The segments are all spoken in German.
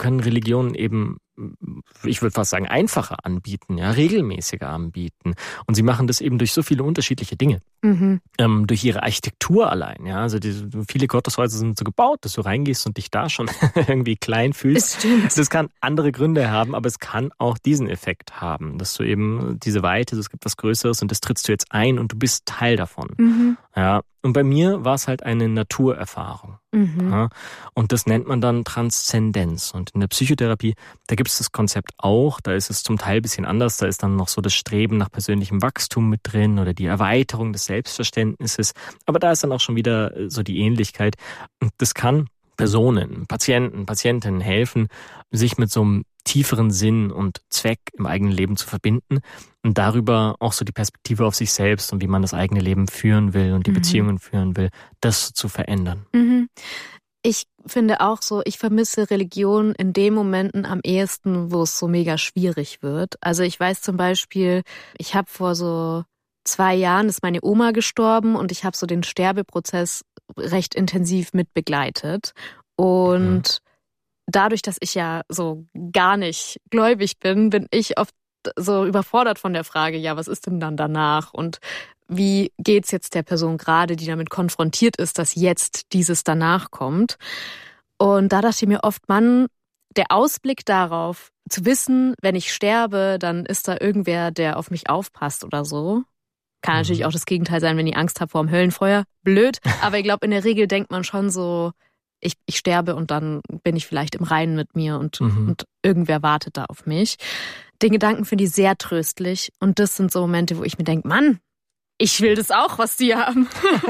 können Religionen eben, ich würde fast sagen, einfacher anbieten, ja, regelmäßiger anbieten. Und sie machen das eben durch so viele unterschiedliche Dinge. Durch ihre Architektur allein, ja. Also viele Gotteshäuser sind so gebaut, dass du reingehst und dich da schon irgendwie klein fühlst. Das kann andere Gründe haben, aber es kann auch diesen Effekt haben, dass du eben diese Weite, es gibt was Größeres und das trittst du jetzt ein und du bist Teil davon. Ja. Und bei mir war es halt eine Naturerfahrung. Ja, und das nennt man dann Transzendenz. Und in der Psychotherapie, da gibt es das Konzept auch, da ist es zum Teil ein bisschen anders, da ist dann noch so das Streben nach persönlichem Wachstum mit drin oder die Erweiterung des Selbstverständnisses. Aber da ist dann auch schon wieder so die Ähnlichkeit. Und das kann Personen, Patienten, Patientinnen helfen, sich mit so einem tieferen Sinn und Zweck im eigenen Leben zu verbinden und darüber auch so die Perspektive auf sich selbst und wie man das eigene Leben führen will und die Beziehungen führen will, das zu verändern. Ich finde auch so, ich vermisse Religion in den Momenten am ehesten, wo es so mega schwierig wird. Also ich weiß zum Beispiel, ich habe vor so 2 Jahren ist meine Oma gestorben und ich habe so den Sterbeprozess recht intensiv mitbegleitet. Und dadurch, dass ich ja so gar nicht gläubig bin ich oft so überfordert von der Frage, ja, was ist denn dann danach? Und wie geht's jetzt der Person gerade, die damit konfrontiert ist, dass jetzt dieses danach kommt? Und da dachte ich mir oft, Mann, der Ausblick darauf, zu wissen, wenn ich sterbe, dann ist da irgendwer, der auf mich aufpasst oder so. Kann natürlich auch das Gegenteil sein, wenn ich Angst habe vor dem Höllenfeuer. Blöd. Aber ich glaube, in der Regel denkt man schon so, ich sterbe und dann bin ich vielleicht im Reinen mit mir und irgendwer wartet da auf mich. Den Gedanken finde ich sehr tröstlich. Und das sind so Momente, wo ich mir denke, Mann, ich will das auch, was die haben.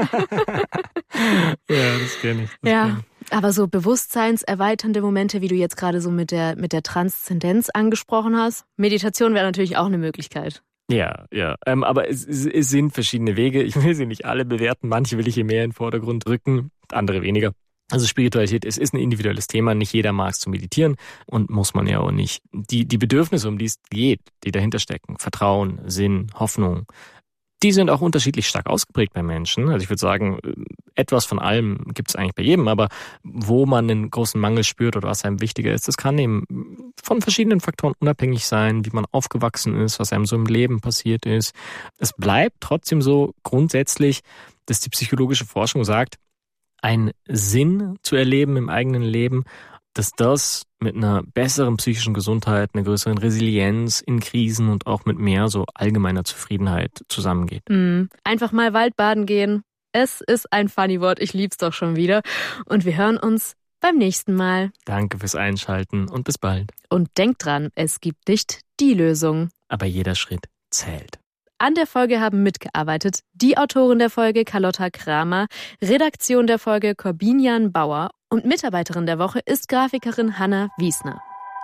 Ja, das kenne ich. Aber so bewusstseinserweiternde Momente, wie du jetzt gerade so mit der Transzendenz angesprochen hast. Meditation wäre natürlich auch eine Möglichkeit. Ja. Aber es sind verschiedene Wege. Ich will sie nicht alle bewerten. Manche will ich hier mehr in den Vordergrund rücken, andere weniger. Also Spiritualität, es ist ein individuelles Thema. Nicht jeder mag es zu meditieren und muss man ja auch nicht. Die Bedürfnisse, um die es geht, die dahinter stecken, Vertrauen, Sinn, Hoffnung, die sind auch unterschiedlich stark ausgeprägt bei Menschen. Also ich würde sagen, etwas von allem gibt es eigentlich bei jedem, aber wo man einen großen Mangel spürt oder was einem wichtiger ist, das kann eben von verschiedenen Faktoren unabhängig sein, wie man aufgewachsen ist, was einem so im Leben passiert ist. Es bleibt trotzdem so grundsätzlich, dass die psychologische Forschung sagt, einen Sinn zu erleben im eigenen Leben, dass das mit einer besseren psychischen Gesundheit, einer größeren Resilienz in Krisen und auch mit mehr so allgemeiner Zufriedenheit zusammengeht. Einfach mal Waldbaden gehen. Es ist ein funny Wort, ich lieb's doch schon wieder. Und wir hören uns beim nächsten Mal. Danke fürs Einschalten und bis bald. Und denkt dran, es gibt nicht die Lösung. Aber jeder Schritt zählt. An der Folge haben mitgearbeitet die Autorin der Folge Carlotta Kramer, Redaktion der Folge Corbinian Bauer und Mitarbeiterin der Woche ist Grafikerin Hanna Wiesner.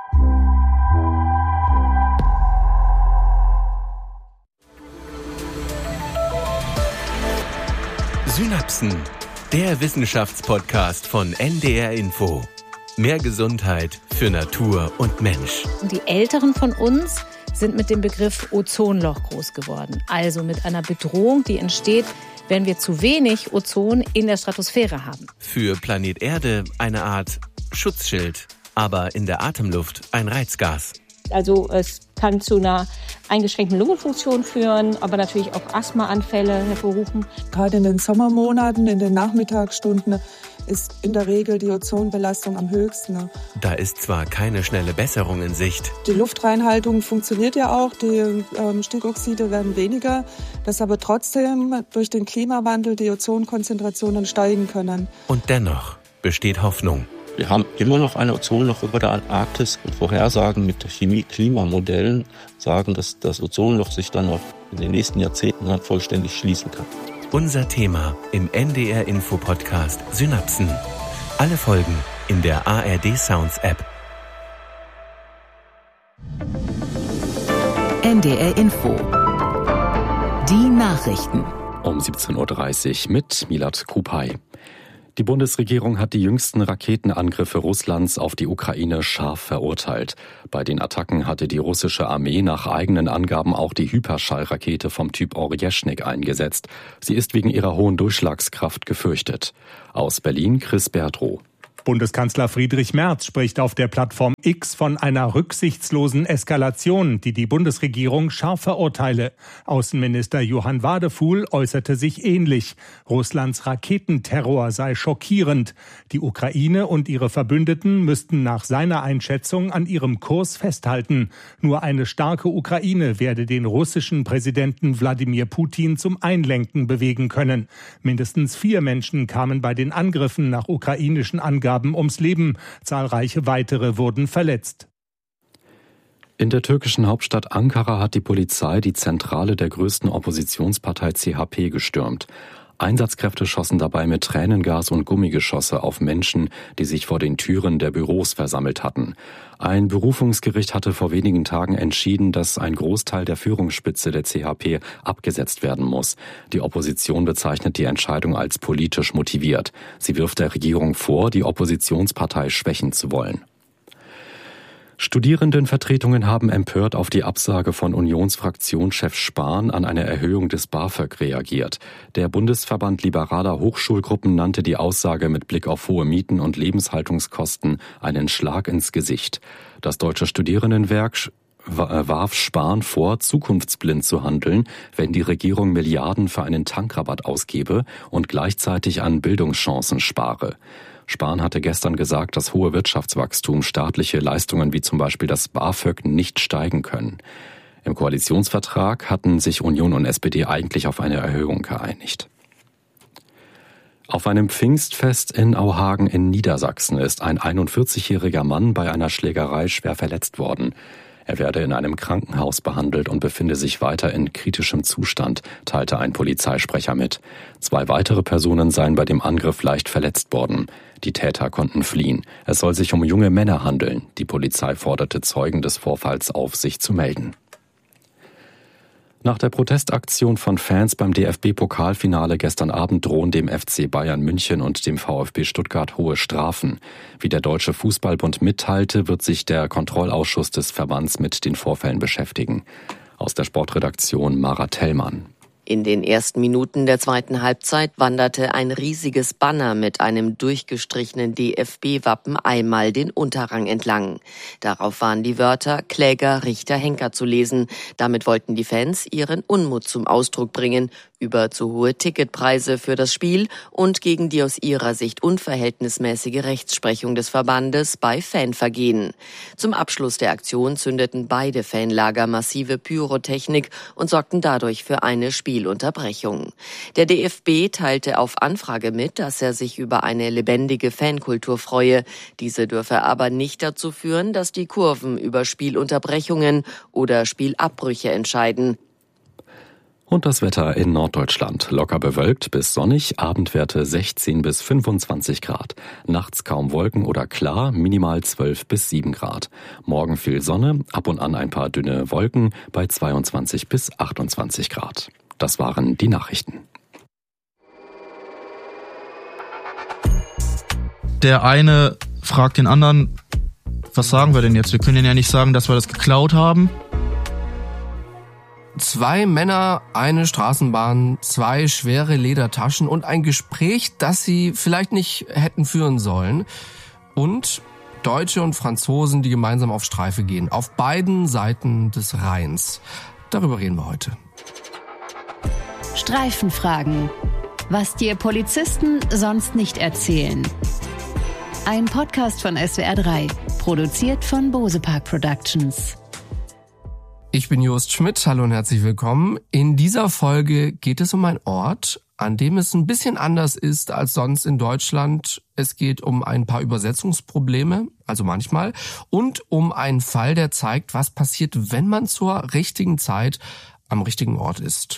Synapsen, der Wissenschaftspodcast von NDR Info. Mehr Gesundheit für Natur und Mensch. Die Älteren von uns sind mit dem Begriff Ozonloch groß geworden. Also mit einer Bedrohung, die entsteht, wenn wir zu wenig Ozon in der Stratosphäre haben. Für Planet Erde eine Art Schutzschild, aber in der Atemluft ein Reizgas. Also es kann zu einer eingeschränkten Lungenfunktion führen, aber natürlich auch Asthmaanfälle hervorrufen. Gerade in den Sommermonaten, in den Nachmittagsstunden, ist in der Regel die Ozonbelastung am höchsten. Da ist zwar keine schnelle Besserung in Sicht. Die Luftreinhaltung funktioniert ja auch, die Stickoxide werden weniger, dass aber trotzdem durch den Klimawandel die Ozonkonzentrationen steigen können. Und dennoch besteht Hoffnung. Wir haben immer noch ein Ozonloch über der Antarktis und Vorhersagen mit Chemie-Klimamodellen sagen, dass das Ozonloch sich dann auch in den nächsten Jahrzehnten dann vollständig schließen kann. Unser Thema im NDR Info Podcast Synapsen. Alle Folgen in der ARD Sounds App. NDR Info. Die Nachrichten. Um 17.30 Uhr mit Milad Kupay. Die Bundesregierung hat die jüngsten Raketenangriffe Russlands auf die Ukraine scharf verurteilt. Bei den Attacken hatte die russische Armee nach eigenen Angaben auch die Hyperschallrakete vom Typ Orjeschnik eingesetzt. Sie ist wegen ihrer hohen Durchschlagskraft gefürchtet. Aus Berlin Chris Bertrow. Bundeskanzler Friedrich Merz spricht auf der Plattform X von einer rücksichtslosen Eskalation, die die Bundesregierung scharf verurteile. Außenminister Johann Wadefuhl äußerte sich ähnlich. Russlands Raketenterror sei schockierend. Die Ukraine und ihre Verbündeten müssten nach seiner Einschätzung an ihrem Kurs festhalten. Nur eine starke Ukraine werde den russischen Präsidenten Wladimir Putin zum Einlenken bewegen können. Mindestens 4 Menschen kamen bei den Angriffen nach ukrainischen Angaben ums Leben. Zahlreiche weitere wurden verletzt. In der türkischen Hauptstadt Ankara hat die Polizei die Zentrale der größten Oppositionspartei CHP gestürmt. Einsatzkräfte schossen dabei mit Tränengas und Gummigeschosse auf Menschen, die sich vor den Türen der Büros versammelt hatten. Ein Berufungsgericht hatte vor wenigen Tagen entschieden, dass ein Großteil der Führungsspitze der CHP abgesetzt werden muss. Die Opposition bezeichnet die Entscheidung als politisch motiviert. Sie wirft der Regierung vor, die Oppositionspartei schwächen zu wollen. Studierendenvertretungen haben empört auf die Absage von Unionsfraktionschef Spahn an eine Erhöhung des BAföG reagiert. Der Bundesverband liberaler Hochschulgruppen nannte die Aussage mit Blick auf hohe Mieten und Lebenshaltungskosten einen Schlag ins Gesicht. Das Deutsche Studierendenwerk warf Spahn vor, zukunftsblind zu handeln, wenn die Regierung Milliarden für einen Tankrabatt ausgebe und gleichzeitig an Bildungschancen spare. Spahn hatte gestern gesagt, dass hohe Wirtschaftswachstum staatliche Leistungen wie zum Beispiel das BAföG nicht steigen können. Im Koalitionsvertrag hatten sich Union und SPD eigentlich auf eine Erhöhung geeinigt. Auf einem Pfingstfest in Auhagen in Niedersachsen ist ein 41-jähriger Mann bei einer Schlägerei schwer verletzt worden. Er werde in einem Krankenhaus behandelt und befinde sich weiter in kritischem Zustand, teilte ein Polizeisprecher mit. 2 weitere Personen seien bei dem Angriff leicht verletzt worden. Die Täter konnten fliehen. Es soll sich um junge Männer handeln. Die Polizei forderte Zeugen des Vorfalls auf, sich zu melden. Nach der Protestaktion von Fans beim DFB-Pokalfinale gestern Abend drohen dem FC Bayern München und dem VfB Stuttgart hohe Strafen. Wie der Deutsche Fußballbund mitteilte, wird sich der Kontrollausschuss des Verbands mit den Vorfällen beschäftigen. Aus der Sportredaktion Mara Tellmann. In den ersten Minuten der zweiten Halbzeit wanderte ein riesiges Banner mit einem durchgestrichenen DFB-Wappen einmal den Unterrang entlang. Darauf waren die Wörter Kläger, Richter, Henker zu lesen. Damit wollten die Fans ihren Unmut zum Ausdruck bringen über zu hohe Ticketpreise für das Spiel und gegen die aus ihrer Sicht unverhältnismäßige Rechtsprechung des Verbandes bei Fanvergehen. Zum Abschluss der Aktion zündeten beide Fanlager massive Pyrotechnik und sorgten dadurch für eine Spielunterbrechung. Der DFB teilte auf Anfrage mit, dass er sich über eine lebendige Fankultur freue. Diese dürfe aber nicht dazu führen, dass die Kurven über Spielunterbrechungen oder Spielabbrüche entscheiden. Und das Wetter in Norddeutschland. Locker bewölkt bis sonnig, Abendwerte 16 bis 25 Grad. Nachts kaum Wolken oder klar, minimal 12 bis 7 Grad. Morgen viel Sonne, ab und an ein paar dünne Wolken bei 22 bis 28 Grad. Das waren die Nachrichten. Der eine fragt den anderen, was sagen wir denn jetzt? Wir können ja nicht sagen, dass wir das geklaut haben. 2 Männer, eine Straßenbahn, 2 schwere Ledertaschen und ein Gespräch, das sie vielleicht nicht hätten führen sollen. Und Deutsche und Franzosen, die gemeinsam auf Streife gehen. Auf beiden Seiten des Rheins. Darüber reden wir heute. Streifenfragen. Was dir Polizisten sonst nicht erzählen. Ein Podcast von SWR 3, produziert von Bosepark Productions. Ich bin Jost Schmidt, hallo und herzlich willkommen. In dieser Folge geht es um einen Ort, an dem es ein bisschen anders ist als sonst in Deutschland. Es geht um ein paar Übersetzungsprobleme, also manchmal, und um einen Fall, der zeigt, was passiert, wenn man zur richtigen Zeit am richtigen Ort ist.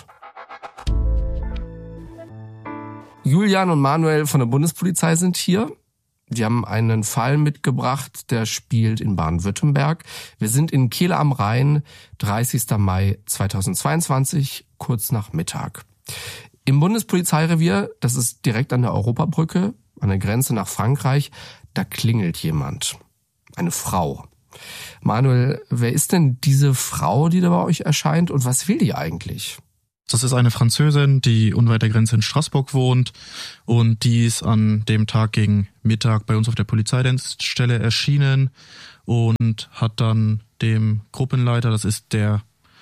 Julian und Manuel von der Bundespolizei sind hier. Die haben einen Fall mitgebracht, der spielt in Baden-Württemberg. Wir sind in Kehl am Rhein, 30. Mai 2022, kurz nach Mittag. Im Bundespolizeirevier, das ist direkt an der Europabrücke, an der Grenze nach Frankreich, da klingelt jemand. Eine Frau. Manuel, wer ist denn diese Frau, die da bei euch erscheint und was will die eigentlich? Das ist eine Französin, die unweit der Grenze in Straßburg wohnt und die ist an dem Tag gegen Mittag bei uns auf der Polizeidienststelle erschienen und hat dann dem Gruppenleiter, das ist der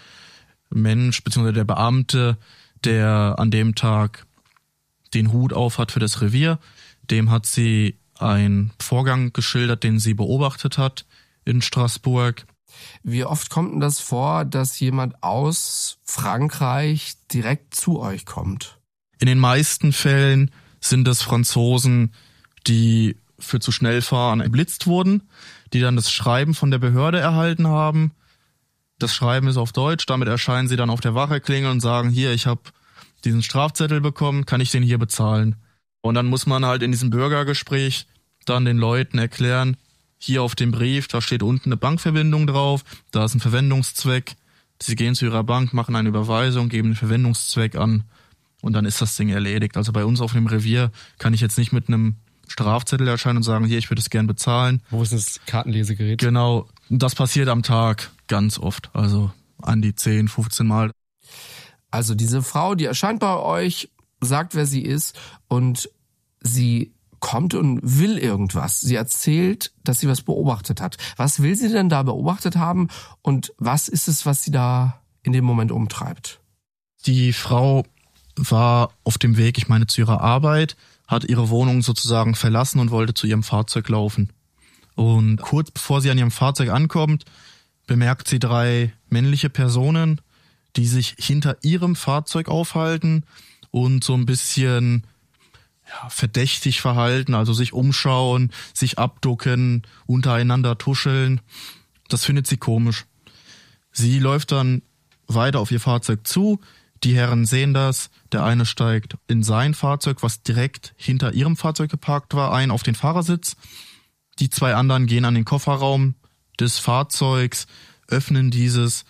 Mensch bzw. der Beamte, der an dem Tag den Hut auf hat für das Revier, dem hat sie einen Vorgang geschildert, den sie beobachtet hat in Straßburg. Wie oft kommt denn das vor, dass jemand aus Frankreich direkt zu euch kommt? In den meisten Fällen sind es Franzosen, die für zu schnell fahren erblitzt wurden, die dann das Schreiben von der Behörde erhalten haben. Das Schreiben ist auf Deutsch, damit erscheinen sie dann auf der Wache, klingeln und sagen, hier, ich habe diesen Strafzettel bekommen, kann ich den hier bezahlen? Und dann muss man halt in diesem Bürgergespräch dann den Leuten erklären, hier auf dem Brief, da steht unten eine Bankverbindung drauf, da ist ein Verwendungszweck. Sie gehen zu ihrer Bank, machen eine Überweisung, geben den Verwendungszweck an und dann ist das Ding erledigt. Also bei uns auf dem Revier kann ich jetzt nicht mit einem Strafzettel erscheinen und sagen, hier, ich würde es gern bezahlen. Wo ist das Kartenlesegerät? Genau, das passiert am Tag ganz oft, also an die 10, 15 Mal. Also diese Frau, die erscheint bei euch, sagt, wer sie ist und sie kommt und will irgendwas. Sie erzählt, dass sie was beobachtet hat. Was will sie denn da beobachtet haben und was ist es, was sie da in dem Moment umtreibt? Die Frau war auf dem Weg, ich meine, zu ihrer Arbeit, hat ihre Wohnung sozusagen verlassen und wollte zu ihrem Fahrzeug laufen. Und kurz bevor sie an ihrem Fahrzeug ankommt, bemerkt sie 3 männliche Personen, die sich hinter ihrem Fahrzeug aufhalten und so ein bisschen verdächtig verhalten, also sich umschauen, sich abducken, untereinander tuscheln. Das findet sie komisch. Sie läuft dann weiter auf ihr Fahrzeug zu. Die Herren sehen das. Der eine steigt in sein Fahrzeug, was direkt hinter ihrem Fahrzeug geparkt war, ein auf den Fahrersitz. Die 2 anderen gehen an den Kofferraum des Fahrzeugs, öffnen dieses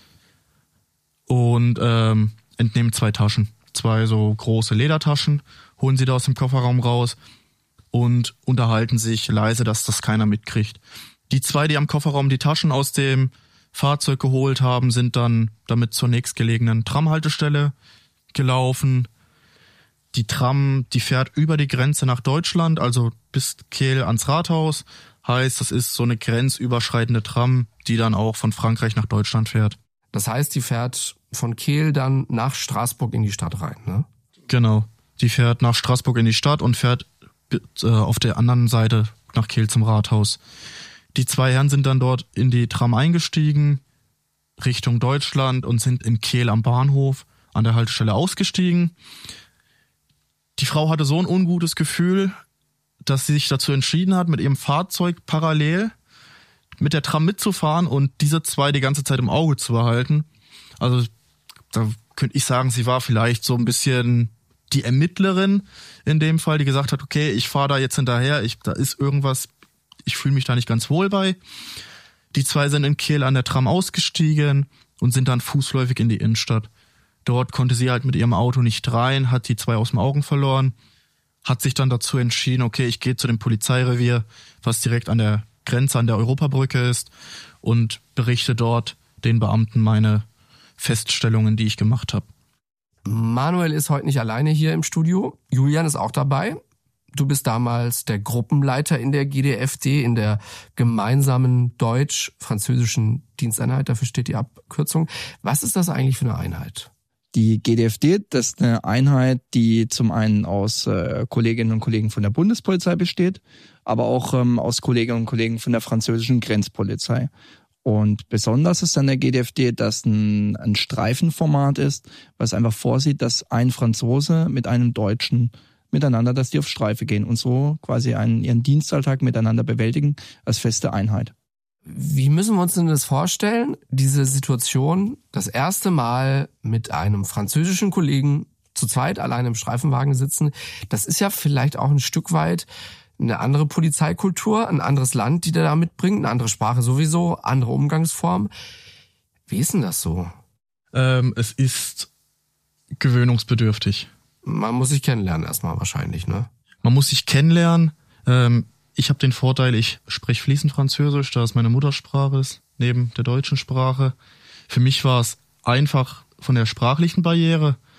und entnehmen 2 Taschen. 2 so große Ledertaschen, holen sie da aus dem Kofferraum raus und unterhalten sich leise, dass das keiner mitkriegt. Die 2, die am Kofferraum die Taschen aus dem Fahrzeug geholt haben, sind dann damit zur nächstgelegenen Tramhaltestelle gelaufen. Die Tram, die fährt über die Grenze nach Deutschland, also bis Kehl ans Rathaus. Heißt, das ist so eine grenzüberschreitende Tram, die dann auch von Frankreich nach Deutschland fährt. Das heißt, die fährt von Kehl dann nach Straßburg in die Stadt rein, ne? Genau. Die fährt nach Straßburg in die Stadt und fährt auf der anderen Seite nach Kehl zum Rathaus. Die 2 Herren sind dann dort in die Tram eingestiegen, Richtung Deutschland und sind in Kehl am Bahnhof an der Haltestelle ausgestiegen. Die Frau hatte so ein ungutes Gefühl, dass sie sich dazu entschieden hat, mit ihrem Fahrzeug parallel mit der Tram mitzufahren und diese 2 die ganze Zeit im Auge zu behalten. Also da könnte ich sagen, sie war vielleicht so ein bisschen die Ermittlerin in dem Fall, die gesagt hat, okay, ich fahre da jetzt hinterher, da ist irgendwas, ich fühle mich da nicht ganz wohl bei. Die 2 sind in Kehl an der Tram ausgestiegen und sind dann fußläufig in die Innenstadt. Dort konnte sie halt mit ihrem Auto nicht rein, hat die 2 aus dem Augen verloren, hat sich dann dazu entschieden, okay, ich gehe zu dem Polizeirevier, was direkt an der Grenze an der Europabrücke ist und berichte dort den Beamten meine Feststellungen, die ich gemacht habe. Manuel ist heute nicht alleine hier im Studio. Julian ist auch dabei. Du bist damals der Gruppenleiter in der GdFD, in der gemeinsamen deutsch-französischen Diensteinheit. Dafür steht die Abkürzung. Was ist das eigentlich für eine Einheit? Die GdFD, das ist eine Einheit, die zum einen aus Kolleginnen und Kollegen von der Bundespolizei besteht, aber auch aus Kolleginnen und Kollegen von der französischen Grenzpolizei. Und besonders ist an der GdFD, dass ein Streifenformat ist, was einfach vorsieht, dass ein Franzose mit einem Deutschen miteinander, dass die auf Streife gehen und so quasi ihren Dienstalltag miteinander bewältigen als feste Einheit. Wie müssen wir uns denn das vorstellen, diese Situation, das erste Mal mit einem französischen Kollegen zu zweit allein im Streifenwagen sitzen? Das ist ja vielleicht auch ein Stück weit eine andere Polizeikultur, ein anderes Land, die der da mitbringt, eine andere Sprache sowieso, andere Umgangsform. Wie ist denn das so? Es ist gewöhnungsbedürftig. Man muss sich kennenlernen erstmal wahrscheinlich, ne? Man muss sich kennenlernen. Ich habe den Vorteil, ich spreche fließend Französisch, da es meine Muttersprache ist, neben der deutschen Sprache. Für mich war es einfach von der sprachlichen Barriere.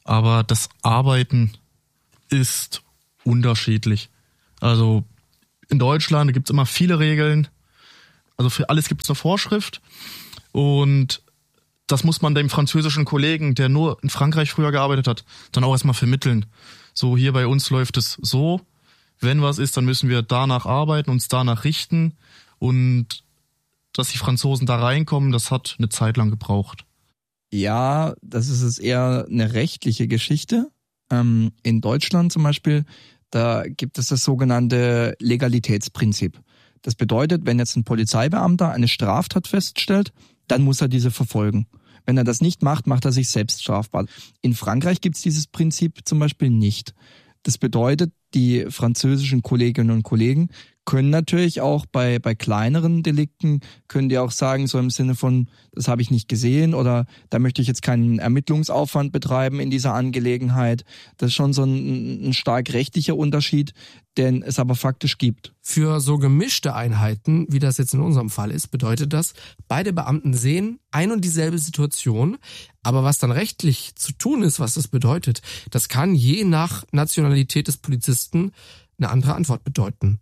aber das Arbeiten ist unterschiedlich. Also in Deutschland gibt es immer viele Regeln, also für alles gibt es eine Vorschrift und das muss man dem französischen Kollegen, der nur in Frankreich früher gearbeitet hat, dann auch erstmal vermitteln. So, hier bei uns läuft es so, wenn was ist, dann müssen wir danach arbeiten, uns danach richten und dass die Franzosen da reinkommen, das hat eine Zeit lang gebraucht. Ja, das ist jetzt eher eine rechtliche Geschichte. In Deutschland zum Beispiel, da gibt es das sogenannte Legalitätsprinzip. Das bedeutet, wenn jetzt ein Polizeibeamter eine Straftat feststellt, dann muss er diese verfolgen. Wenn er das nicht macht, macht er sich selbst strafbar. In Frankreich gibt es dieses Prinzip zum Beispiel nicht. Das bedeutet, die französischen Kolleginnen und Kollegen können natürlich auch bei kleineren Delikten, können die auch sagen, so im Sinne von, das habe ich nicht gesehen oder da möchte ich jetzt keinen Ermittlungsaufwand betreiben in dieser Angelegenheit. Das ist schon so ein stark rechtlicher Unterschied, den es aber faktisch gibt. Für so gemischte Einheiten, wie das jetzt in unserem Fall ist, bedeutet das, beide Beamten sehen ein und dieselbe Situation, aber was dann rechtlich zu tun ist, was das bedeutet, das kann je nach Nationalität des Polizisten eine andere Antwort bedeuten.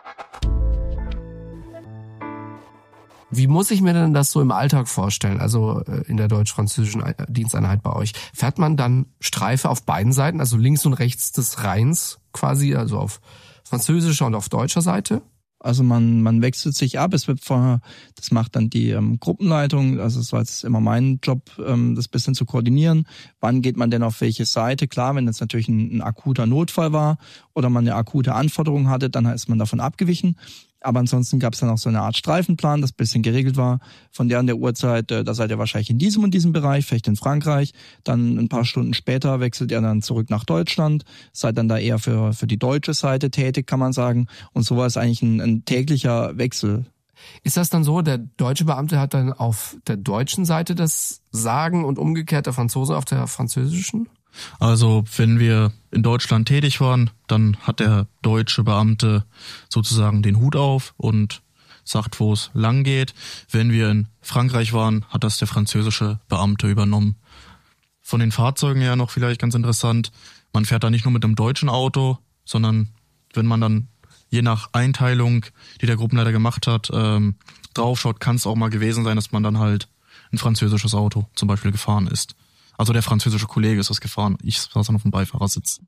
Wie muss ich mir denn das so im Alltag vorstellen, also in der deutsch-französischen Diensteinheit bei euch? Fährt man dann Streife auf beiden Seiten, also links und rechts des Rheins quasi, also auf französischer und auf deutscher Seite? Also man wechselt sich ab, das macht dann die Gruppenleitung, also es war jetzt immer mein Job, das bisschen zu koordinieren. Wann geht man denn auf welche Seite? Klar, wenn jetzt natürlich ein akuter Notfall war oder man eine akute Anforderung hatte, dann ist man davon abgewichen. Aber ansonsten gab es dann auch so eine Art Streifenplan, das ein bisschen geregelt war. Von der an der Uhrzeit, da seid ihr wahrscheinlich in diesem und diesem Bereich, vielleicht in Frankreich. Dann ein paar Stunden später wechselt ihr dann zurück nach Deutschland. Seid dann da eher für die deutsche Seite tätig, kann man sagen. Und so war es eigentlich ein täglicher Wechsel. Ist das dann so, der deutsche Beamte hat dann auf der deutschen Seite das Sagen und umgekehrt der Franzose auf der französischen? Also wenn wir in Deutschland tätig waren, dann hat der deutsche Beamte sozusagen den Hut auf und sagt, wo es lang geht. Wenn wir in Frankreich waren, hat das der französische Beamte übernommen. Von den Fahrzeugen her noch vielleicht ganz interessant, man fährt da nicht nur mit einem deutschen Auto, sondern wenn man dann je nach Einteilung, die der Gruppenleiter gemacht hat, draufschaut, kann es auch mal gewesen sein, dass man dann halt ein französisches Auto zum Beispiel gefahren ist. Also der französische Kollege ist das gefahren. Ich saß dann auf dem Beifahrersitz.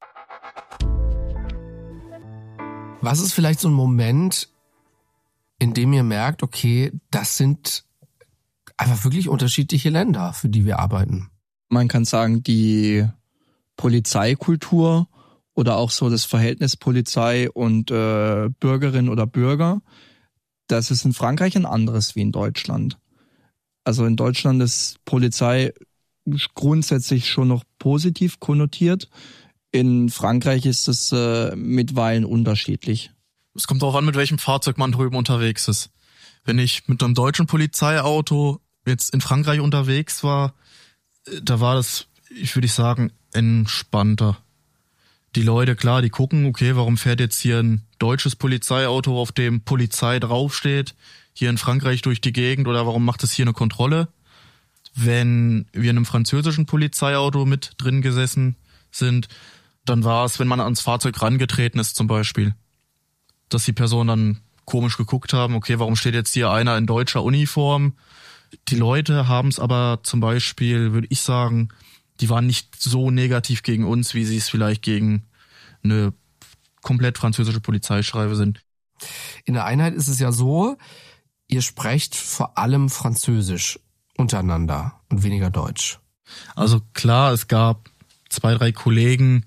Was ist vielleicht so ein Moment, in dem ihr merkt, okay, das sind einfach wirklich unterschiedliche Länder, für die wir arbeiten? Man kann sagen, die Polizeikultur oder auch so das Verhältnis Polizei und Bürgerin oder Bürger, das ist in Frankreich ein anderes wie in Deutschland. Also in Deutschland ist Polizei grundsätzlich schon noch positiv konnotiert. In Frankreich ist es mitweilen unterschiedlich. Es kommt darauf an, mit welchem Fahrzeug man drüben unterwegs ist. Wenn ich mit einem deutschen Polizeiauto jetzt in Frankreich unterwegs war, da war das, ich würde sagen, entspannter. Die Leute, klar, die gucken, okay, warum fährt jetzt hier ein deutsches Polizeiauto, auf dem Polizei draufsteht, hier in Frankreich durch die Gegend, oder warum macht es hier eine Kontrolle? Wenn wir in einem französischen Polizeiauto mit drin gesessen sind, dann war es, wenn man ans Fahrzeug rangetreten ist zum Beispiel, dass die Personen dann komisch geguckt haben, okay, warum steht jetzt hier einer in deutscher Uniform? Die Leute haben es aber zum Beispiel, würde ich sagen, die waren nicht so negativ gegen uns, wie sie es vielleicht gegen eine komplett französische Polizeischreibe sind. In der Einheit ist es ja so, ihr sprecht vor allem Französisch untereinander und weniger Deutsch. Also klar, es gab 2, 3 Kollegen,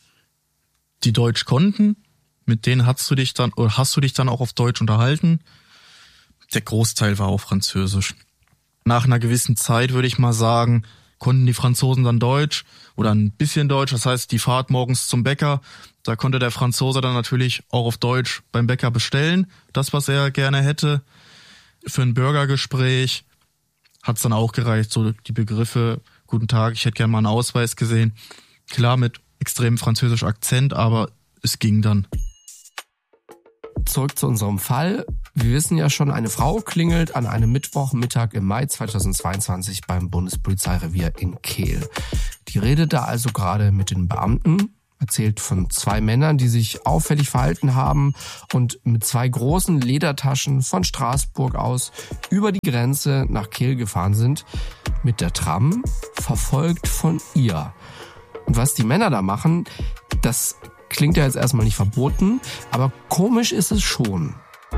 die Deutsch konnten. Mit denen hast du dich dann auch auf Deutsch unterhalten. Der Großteil war auch Französisch. Nach einer gewissen Zeit, würde ich mal sagen, konnten die Franzosen dann Deutsch oder ein bisschen Deutsch. Das heißt, die Fahrt morgens zum Bäcker, da konnte der Franzose dann natürlich auch auf Deutsch beim Bäcker bestellen, das, was er gerne hätte. Für ein Bürgergespräch hat's dann auch gereicht, so die Begriffe, guten Tag, ich hätte gerne mal einen Ausweis gesehen. Klar, mit extrem französischem Akzent, aber es ging dann. Zurück zu unserem Fall. Wir wissen ja schon, eine Frau klingelt an einem Mittwochmittag im Mai 2022 beim Bundespolizeirevier in Kehl. Die redet da also gerade mit den Beamten, erzählt von 2 Männern, die sich auffällig verhalten haben und mit 2 großen Ledertaschen von Straßburg aus über die Grenze nach Kehl gefahren sind, mit der Tram, verfolgt von ihr. Und was die Männer da machen, das klingt ja jetzt erstmal nicht verboten, aber komisch ist es schon.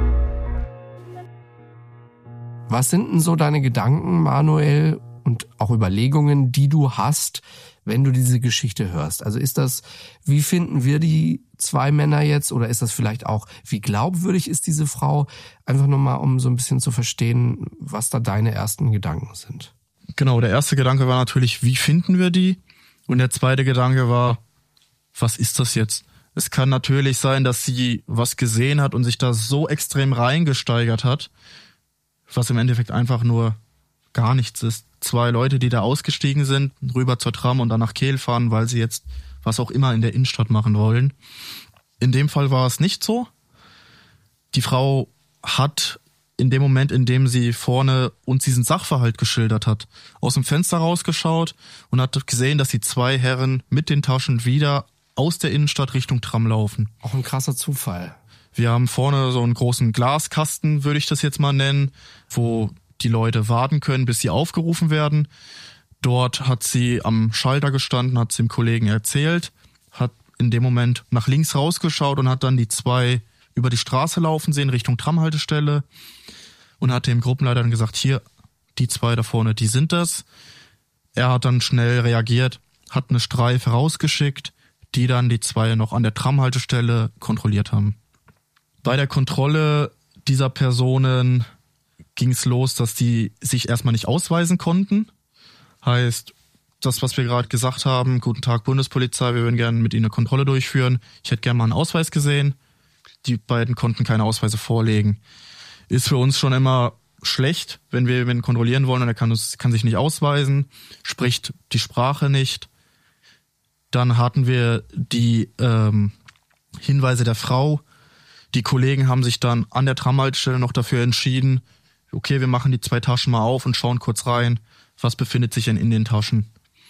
Was sind denn so deine Gedanken, Manuel, und auch Überlegungen, die du hast, wenn du diese Geschichte hörst? Also ist das, wie finden wir die 2 Männer jetzt, oder ist das vielleicht auch, wie glaubwürdig ist diese Frau? Einfach nochmal, um so ein bisschen zu verstehen, was da deine ersten Gedanken sind. Genau, der erste Gedanke war natürlich, wie finden wir die? Und der zweite Gedanke war, was ist das jetzt? Es kann natürlich sein, dass sie was gesehen hat und sich da so extrem reingesteigert hat, was im Endeffekt einfach nur gar nichts ist. 2 Leute, die da ausgestiegen sind, rüber zur Tram und dann nach Kehl fahren, weil sie jetzt was auch immer in der Innenstadt machen wollen. In dem Fall war es nicht so. Die Frau hat in dem Moment, in dem sie vorne uns diesen Sachverhalt geschildert hat, aus dem Fenster rausgeschaut und hat gesehen, dass die 2 Herren mit den Taschen wieder aus der Innenstadt Richtung Tram laufen. Auch ein krasser Zufall. Wir haben vorne so einen großen Glaskasten, würde ich das jetzt mal nennen, wo die Leute warten können, bis sie aufgerufen werden. Dort hat sie am Schalter gestanden, hat es dem Kollegen erzählt, hat in dem Moment nach links rausgeschaut und hat dann die 2 über die Straße laufen sehen, Richtung Tramhaltestelle, und hat dem Gruppenleiter dann gesagt, hier, die 2 da vorne, die sind das. Er hat dann schnell reagiert, hat eine Streife rausgeschickt, die dann die 2 noch an der Tramhaltestelle kontrolliert haben. Bei der Kontrolle dieser Personen ging es los, dass die sich erstmal nicht ausweisen konnten. Heißt, das, was wir gerade gesagt haben, guten Tag Bundespolizei, wir würden gerne mit Ihnen eine Kontrolle durchführen. Ich hätte gerne mal einen Ausweis gesehen. Die beiden konnten keine Ausweise vorlegen. Ist für uns schon immer schlecht, wenn wir ihn kontrollieren wollen und er kann sich nicht ausweisen, spricht die Sprache nicht. Dann hatten wir die Hinweise der Frau. Die Kollegen haben sich dann an der Tramhaltestelle noch dafür entschieden, okay, wir machen die 2 Taschen mal auf und schauen kurz rein, was befindet sich denn in den Taschen.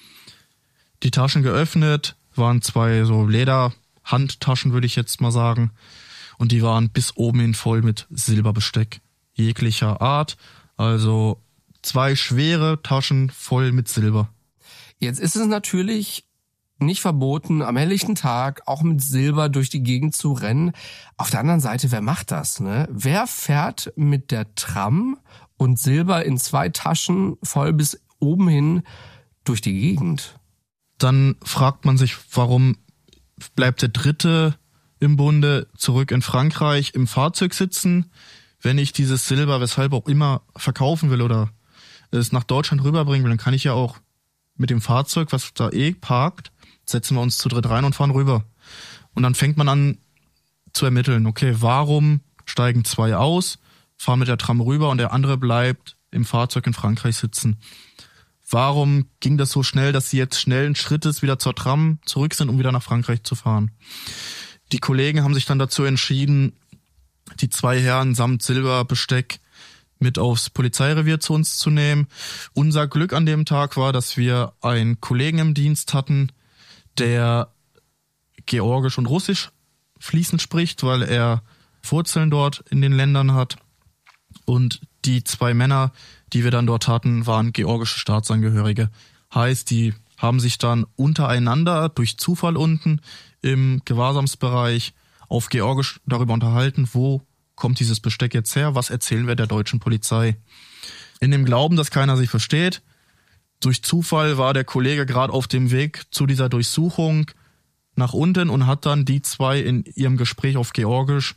Die Taschen geöffnet, waren 2 so Lederhandtaschen, würde ich jetzt mal sagen. Und die waren bis oben hin voll mit Silberbesteck jeglicher Art. Also 2 schwere Taschen voll mit Silber. Jetzt ist es natürlich nicht verboten, am helllichten Tag auch mit Silber durch die Gegend zu rennen. Auf der anderen Seite, wer macht das, ne? Wer fährt mit der Tram und Silber in 2 Taschen voll bis oben hin durch die Gegend? Dann fragt man sich, warum bleibt der Dritte im Bunde zurück in Frankreich im Fahrzeug sitzen, wenn ich dieses Silber, weshalb auch immer, verkaufen will oder es nach Deutschland rüberbringen will, dann kann ich ja auch mit dem Fahrzeug, was da parkt, setzen wir uns zu dritt rein und fahren rüber. Und dann fängt man an zu ermitteln, okay, warum steigen 2 aus, fahren mit der Tram rüber und der andere bleibt im Fahrzeug in Frankreich sitzen? Warum ging das so schnell, dass sie jetzt schnellen Schrittes wieder zur Tram zurück sind, um wieder nach Frankreich zu fahren? Die Kollegen haben sich dann dazu entschieden, die 2 Herren samt Silberbesteck mit aufs Polizeirevier zu uns zu nehmen. Unser Glück an dem Tag war, dass wir einen Kollegen im Dienst hatten, der Georgisch und Russisch fließend spricht, weil er Wurzeln dort in den Ländern hat. Und die 2 Männer, die wir dann dort hatten, waren georgische Staatsangehörige. Heißt, die haben sich dann untereinander durch Zufall unten im Gewahrsamsbereich auf Georgisch darüber unterhalten, wo kommt dieses Besteck jetzt her, was erzählen wir der deutschen Polizei. In dem Glauben, dass keiner sich versteht, durch Zufall war der Kollege gerade auf dem Weg zu dieser Durchsuchung nach unten und hat dann die 2 in ihrem Gespräch auf Georgisch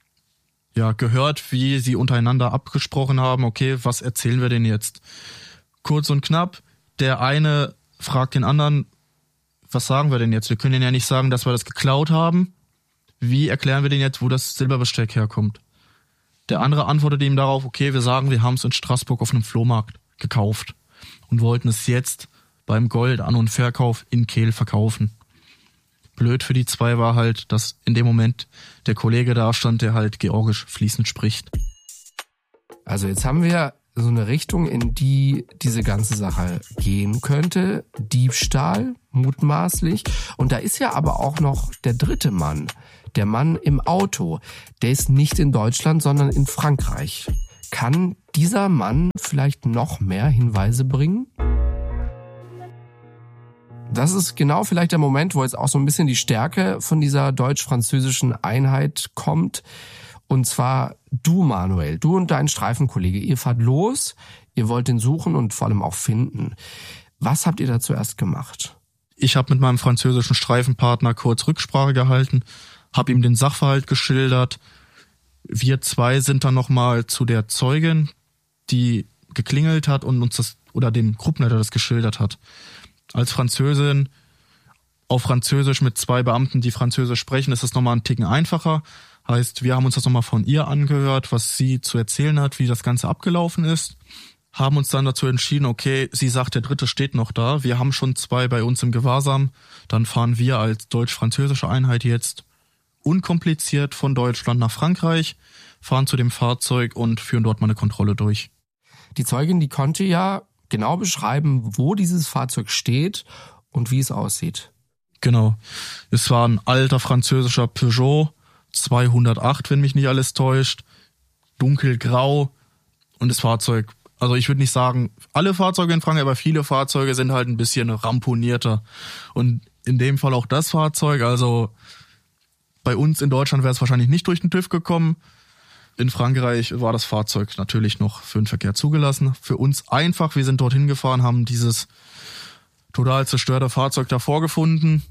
gehört, wie sie untereinander abgesprochen haben, okay, was erzählen wir denn jetzt? Kurz und knapp, der eine fragt den anderen, was sagen wir denn jetzt? Wir können ja nicht sagen, dass wir das geklaut haben. Wie erklären wir denn jetzt, wo das Silberbesteck herkommt? Der andere antwortet ihm darauf, okay, wir sagen, wir haben es in Straßburg auf einem Flohmarkt gekauft und wollten es jetzt beim Gold-An- und Verkauf in Kehl verkaufen. Blöd für die 2 war halt, dass in dem Moment der Kollege da stand, der halt Georgisch fließend spricht. Also jetzt haben wir so eine Richtung, in die diese ganze Sache gehen könnte. Diebstahl, mutmaßlich. Und da ist ja aber auch noch der dritte Mann. Der Mann im Auto. Der ist nicht in Deutschland, sondern in Frankreich. Kann dieser Mann vielleicht noch mehr Hinweise bringen? Das ist genau vielleicht der Moment, wo jetzt auch so ein bisschen die Stärke von dieser deutsch-französischen Einheit kommt. Und zwar du, Manuel, du und dein Streifenkollege, ihr fahrt los, ihr wollt ihn suchen und vor allem auch finden. Was habt ihr da zuerst gemacht? Ich habe mit meinem französischen Streifenpartner kurz Rücksprache gehalten, habe ihm den Sachverhalt geschildert. Wir zwei sind dann nochmal zu der Zeugin, die geklingelt hat und uns das, oder dem Gruppenleiter das geschildert hat. Als Französin auf Französisch mit zwei Beamten, die Französisch sprechen, ist das nochmal einen Ticken einfacher. Heißt, wir haben uns das nochmal von ihr angehört, was sie zu erzählen hat, wie das Ganze abgelaufen ist. Haben uns dann dazu entschieden, okay, sie sagt, der dritte steht noch da. Wir haben schon zwei bei uns im Gewahrsam. Dann fahren wir als deutsch-französische Einheit jetzt unkompliziert von Deutschland nach Frankreich, fahren zu dem Fahrzeug und führen dort mal eine Kontrolle durch. Die Zeugin, die konnte ja genau beschreiben, wo dieses Fahrzeug steht und wie es aussieht. Genau. Es war ein alter französischer Peugeot 208, wenn mich nicht alles täuscht. Dunkelgrau. Und das Fahrzeug, also ich würde nicht sagen, alle Fahrzeuge in Frankreich, aber viele Fahrzeuge sind halt ein bisschen ramponierter. Und in dem Fall auch das Fahrzeug, also bei uns in Deutschland wäre es wahrscheinlich nicht durch den TÜV gekommen. In Frankreich war das Fahrzeug natürlich noch für den Verkehr zugelassen. Für uns einfach, wir sind dorthin gefahren, haben dieses total zerstörte Fahrzeug davor gefunden.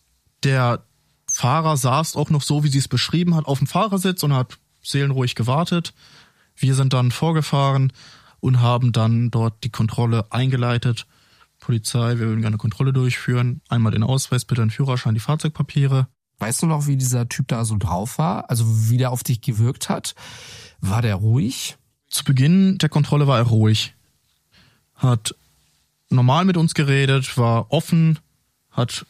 Der Fahrer saß auch noch so, wie sie es beschrieben hat, auf dem Fahrersitz und hat seelenruhig gewartet. Wir sind dann vorgefahren und haben dann dort die Kontrolle eingeleitet. Polizei, wir würden gerne eine Kontrolle durchführen. Einmal den Ausweis, bitte den Führerschein, die Fahrzeugpapiere. Weißt du noch, wie dieser Typ da so drauf war? Also wie der auf dich gewirkt hat? War der ruhig? Zu Beginn der Kontrolle war er ruhig. Hat normal mit uns geredet, war offen, hat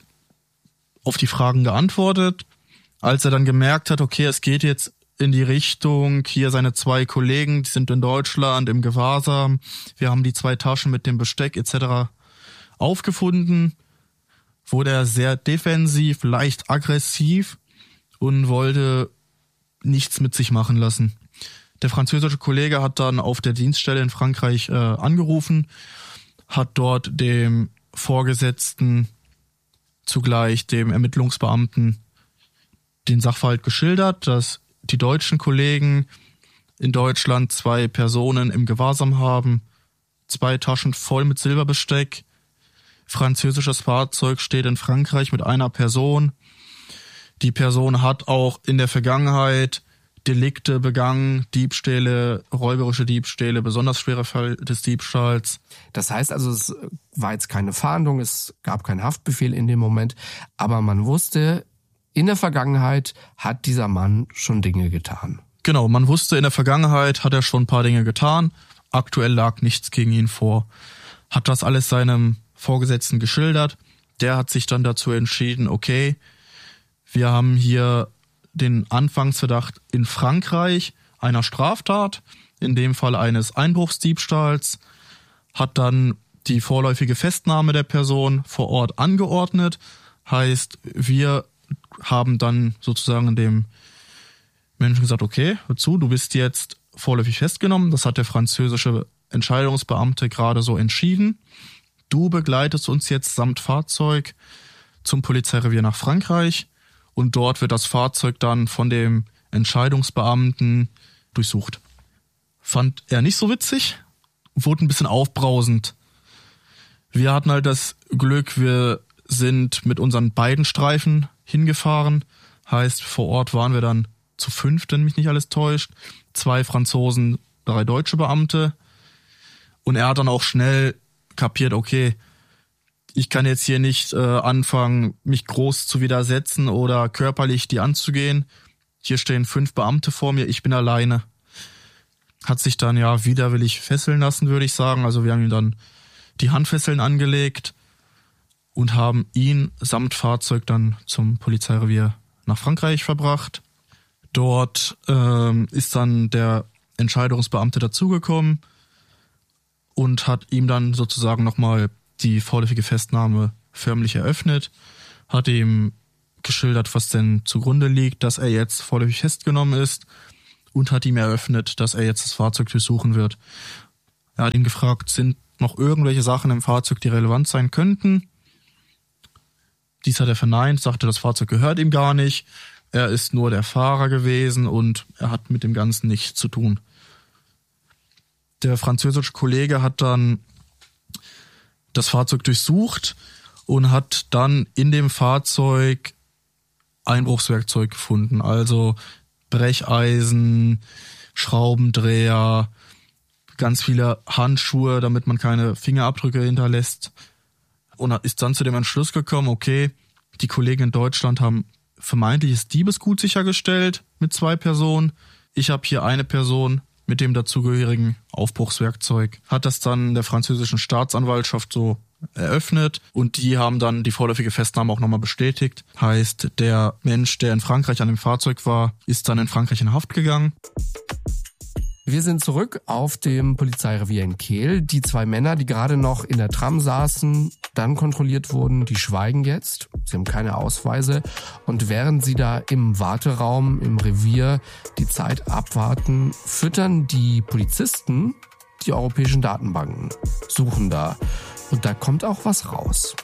auf die Fragen geantwortet. Als er dann gemerkt hat, okay, es geht jetzt in die Richtung, hier seine zwei Kollegen, die sind in Deutschland im Gewahrsam, wir haben die 2 Taschen mit dem Besteck etc. aufgefunden, wurde er sehr defensiv, leicht aggressiv und wollte nichts mit sich machen lassen. Der französische Kollege hat dann auf der Dienststelle in Frankreich angerufen, hat dort dem Vorgesetzten, zugleich dem Ermittlungsbeamten, den Sachverhalt geschildert, dass die deutschen Kollegen in Deutschland 2 Personen im Gewahrsam haben, 2 Taschen voll mit Silberbesteck, französisches Fahrzeug steht in Frankreich mit einer Person. Die Person hat auch in der Vergangenheit Delikte begangen, Diebstähle, räuberische Diebstähle, besonders schwerer Fall des Diebstahls. Das heißt also, es war jetzt keine Fahndung, es gab keinen Haftbefehl in dem Moment, aber man wusste, in der Vergangenheit hat dieser Mann schon Dinge getan. Genau, man wusste, in der Vergangenheit hat er schon ein paar Dinge getan, aktuell lag nichts gegen ihn vor. Hat das alles seinem Vorgesetzten geschildert, der hat sich dann dazu entschieden, okay, wir haben hier den Anfangsverdacht in Frankreich einer Straftat, in dem Fall eines Einbruchsdiebstahls, hat dann die vorläufige Festnahme der Person vor Ort angeordnet. Heißt, wir haben dann sozusagen dem Menschen gesagt, okay, hör zu, du bist jetzt vorläufig festgenommen. Das hat der französische Entscheidungsbeamte gerade so entschieden. Du begleitest uns jetzt samt Fahrzeug zum Polizeirevier nach Frankreich. Und dort wird das Fahrzeug dann von dem Entscheidungsbeamten durchsucht. Fand er nicht so witzig, wurde ein bisschen aufbrausend. Wir hatten halt das Glück, wir sind mit unseren beiden Streifen hingefahren. Heißt, vor Ort waren wir dann zu 5, wenn mich nicht alles täuscht. 2 Franzosen, 3 deutsche Beamte. Und er hat dann auch schnell kapiert, okay, ich kann jetzt hier nicht anfangen, mich groß zu widersetzen oder körperlich die anzugehen. Hier stehen 5 Beamte vor mir, ich bin alleine. Hat sich dann ja widerwillig fesseln lassen, würde ich sagen. Also wir haben ihm dann die Handfesseln angelegt und haben ihn samt Fahrzeug dann zum Polizeirevier nach Frankreich verbracht. Dort ist dann der Entscheidungsbeamte dazugekommen und hat ihm dann sozusagen nochmal die vorläufige Festnahme förmlich eröffnet, hat ihm geschildert, was denn zugrunde liegt, dass er jetzt vorläufig festgenommen ist und hat ihm eröffnet, dass er jetzt das Fahrzeug durchsuchen wird. Er hat ihn gefragt, sind noch irgendwelche Sachen im Fahrzeug, die relevant sein könnten? Dies hat er verneint, sagte, das Fahrzeug gehört ihm gar nicht. Er ist nur der Fahrer gewesen und er hat mit dem Ganzen nichts zu tun. Der französische Kollege hat dann das Fahrzeug durchsucht und hat dann in dem Fahrzeug Einbruchswerkzeug gefunden, also Brecheisen, Schraubendreher, ganz viele Handschuhe, damit man keine Fingerabdrücke hinterlässt. Und ist dann zu dem Entschluss gekommen, okay, die Kollegen in Deutschland haben vermeintliches Diebesgut sichergestellt mit 2 Personen. Ich habe hier eine Person mit dem dazugehörigen Aufbruchswerkzeug. Hat das dann der französischen Staatsanwaltschaft so eröffnet und die haben dann die vorläufige Festnahme auch nochmal bestätigt. Heißt, der Mensch, der in Frankreich an dem Fahrzeug war, ist dann in Frankreich in Haft gegangen. Wir sind zurück auf dem Polizeirevier in Kehl. Die 2 Männer, die gerade noch in der Tram saßen, dann kontrolliert wurden, die schweigen jetzt. Sie haben keine Ausweise. Und während sie da im Warteraum, im Revier die Zeit abwarten, füttern die Polizisten die europäischen Datenbanken, suchen da. Und da kommt auch was raus.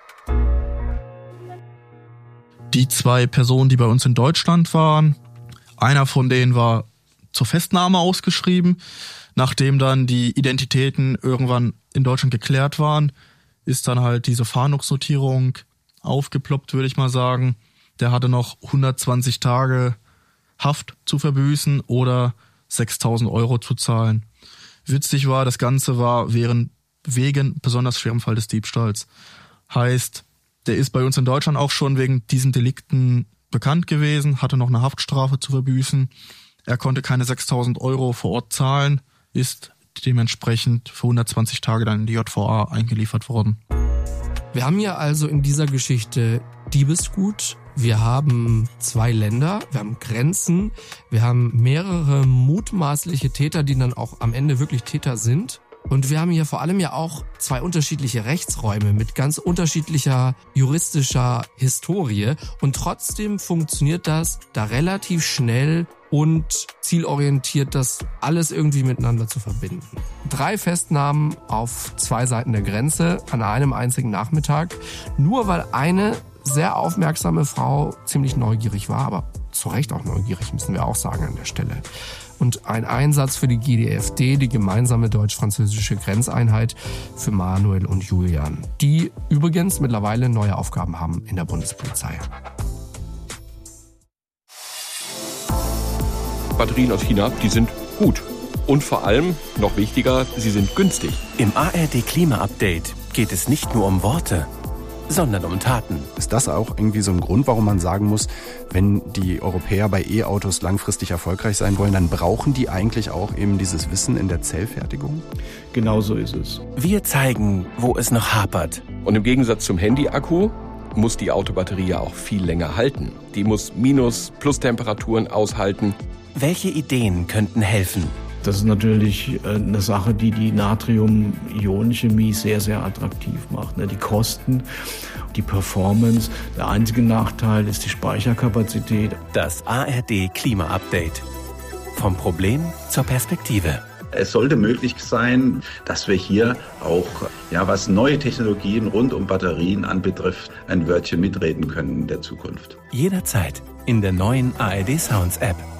Die 2 Personen, die bei uns in Deutschland waren, einer von denen war zur Festnahme ausgeschrieben. Nachdem dann die Identitäten irgendwann in Deutschland geklärt waren, ist dann halt diese Fahndungsnotierung aufgeploppt, würde ich mal sagen. Der hatte noch 120 Tage Haft zu verbüßen oder 6.000 Euro zu zahlen. Witzig war, das Ganze war wegen besonders schwerem Fall des Diebstahls. Heißt, der ist bei uns in Deutschland auch schon wegen diesen Delikten bekannt gewesen, hatte noch eine Haftstrafe zu verbüßen. Er konnte keine 6.000 Euro vor Ort zahlen, ist dementsprechend für 120 Tage dann in die JVA eingeliefert worden. Wir haben hier also in dieser Geschichte Diebesgut. Wir haben 2 Länder, wir haben Grenzen, wir haben mehrere mutmaßliche Täter, die dann auch am Ende wirklich Täter sind. Und wir haben hier vor allem ja auch 2 unterschiedliche Rechtsräume mit ganz unterschiedlicher juristischer Historie. Und trotzdem funktioniert das da relativ schnell und zielorientiert, das alles irgendwie miteinander zu verbinden. 3 Festnahmen auf 2 Seiten der Grenze an einem einzigen Nachmittag. Nur weil eine sehr aufmerksame Frau ziemlich neugierig war, aber zu Recht auch neugierig, müssen wir auch sagen an der Stelle. Und ein Einsatz für die GdFD, die gemeinsame deutsch-französische Grenzeinheit für Manuel und Julian, die übrigens mittlerweile neue Aufgaben haben in der Bundespolizei. Batterien aus China, die sind gut. Und vor allem, noch wichtiger, sie sind günstig. Im ARD Klima-Update geht es nicht nur um Worte, sondern um Taten. Ist das auch irgendwie so ein Grund, warum man sagen muss, wenn die Europäer bei E-Autos langfristig erfolgreich sein wollen, dann brauchen die eigentlich auch eben dieses Wissen in der Zellfertigung? Genau so ist es. Wir zeigen, wo es noch hapert. Und im Gegensatz zum Handy-Akku muss die Autobatterie ja auch viel länger halten. Die muss Minus-, Plus-Temperaturen aushalten. Welche Ideen könnten helfen? Das ist natürlich eine Sache, die die Natrium-Ionen-Chemie sehr, sehr attraktiv macht. Die Kosten, die Performance. Der einzige Nachteil ist die Speicherkapazität. Das ARD Klima-Update. Vom Problem zur Perspektive. Es sollte möglich sein, dass wir hier auch, was neue Technologien rund um Batterien anbetrifft, ein Wörtchen mitreden können in der Zukunft. Jederzeit in der neuen ARD Sounds App.